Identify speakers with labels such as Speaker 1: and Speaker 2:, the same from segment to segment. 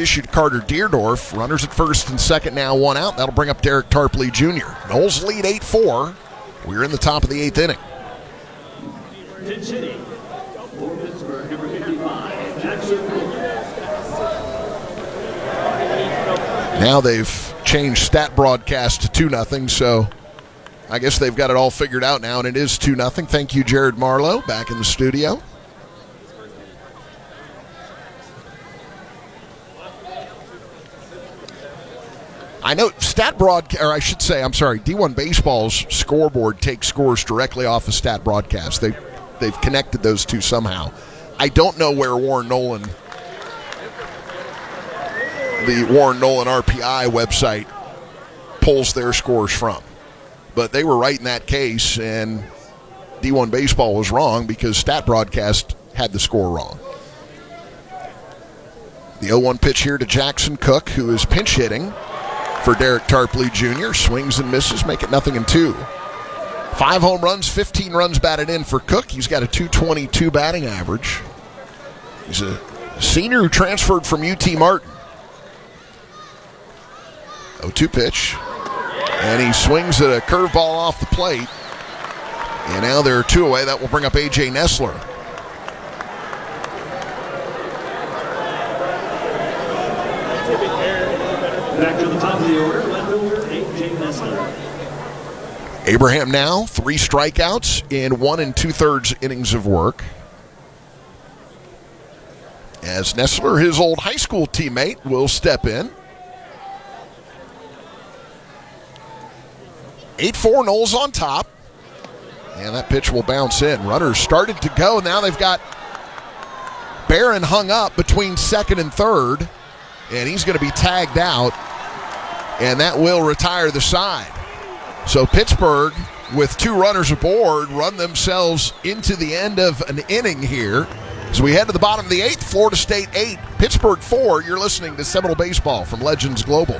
Speaker 1: issue to Carter Deerdorf. Runners at first and second, now one out. That'll bring up Derek Tarpley Jr. Noles lead 8-4. We're in the top of the 8th inning. Now they've changed stat broadcast to 2-0, so I guess they've got it all figured out now, and it is 2-0. Thank you, Jared Marlowe, back in the studio. I know D1 Baseball's scoreboard takes scores directly off of stat broadcast. They've connected those two somehow. I don't know where the Warren Nolan RPI website pulls their scores from. But they were right in that case, and D1 Baseball was wrong because stat broadcast had the score wrong. The 0-1 pitch here to Jackson Cook, who is pinch hitting for Derek Tarpley Jr. Swings and misses, make it 0-2. 5 home runs, 15 runs batted in for Cook. He's got a .222 batting average. He's a senior who transferred from UT Martin. 0-2 pitch. And he swings at a curveball off the plate. And now they're 2 away. That will bring up A.J. Nessler.
Speaker 2: Back to the top of the order, left fielder A.J. Nessler.
Speaker 1: Abraham now, 3 strikeouts in 1 2/3 innings of work. As Nessler, his old high school teammate, will step in. 8-4, Noles on top. And that pitch will bounce in. Runners started to go. Now they've got Barron hung up between second and third. And he's going to be tagged out. And that will retire the side. So Pittsburgh, with 2 runners aboard, run themselves into the end of an inning here. As we head to the bottom of the 8th, Florida State 8, Pittsburgh 4. You're listening to Seminole Baseball from Legends Global.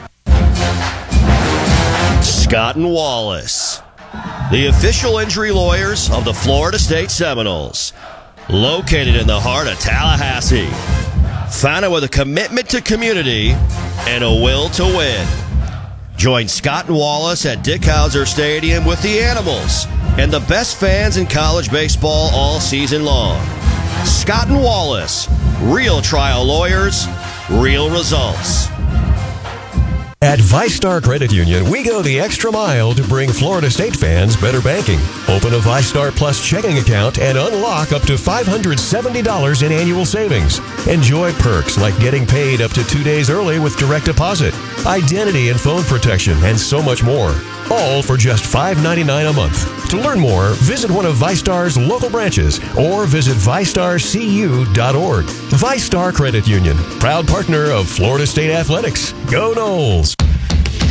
Speaker 3: Scott and Wallace, the official injury lawyers of the Florida State Seminoles, located in the heart of Tallahassee, founded with a commitment to community and a will to win. Join Scott and Wallace at Dick Howser Stadium with the Animals and the best fans in college baseball all season long. Scott and Wallace, real trial lawyers, real results.
Speaker 4: At VyStar Credit Union, we go the extra mile to bring Florida State fans better banking. Open a VyStar Plus checking account and unlock up to $570 in annual savings. Enjoy perks like getting paid up to 2 days early with direct deposit, identity and phone protection, and so much more. All for just $5.99 a month. To learn more, visit one of VyStar's local branches or visit VyStarCU.org. VyStar Credit Union, proud partner of Florida State Athletics. Go Noles!